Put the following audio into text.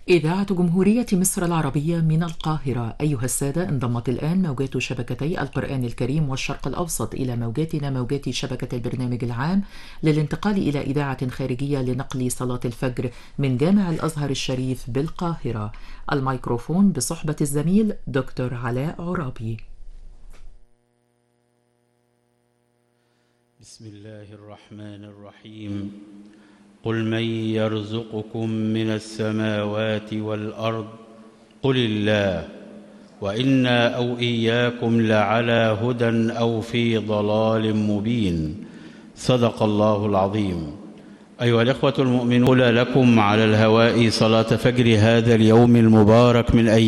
إذاعة جمهورية مصر العربية من القاهرة. أيها السادة، انضمت الآن موجات شبكتي القرآن الكريم والشرق الأوسط إلى موجاتنا، موجات شبكة البرنامج العام، للانتقال إلى إذاعة خارجية لنقل صلاة الفجر من جامع الأزهر الشريف بالقاهرة. الميكروفون بصحبة الزميل دكتور علاء عرابي. بسم الله الرحمن الرحيم. قل من يرزقكم من السماوات والأرض قل الله وإنا أو إياكم لعلى هدى أو في ضلال مبين. صدق الله العظيم. أيها الإخوة المؤمنون، لكم على الهواء صلاة فجر هذا اليوم المبارك من أيام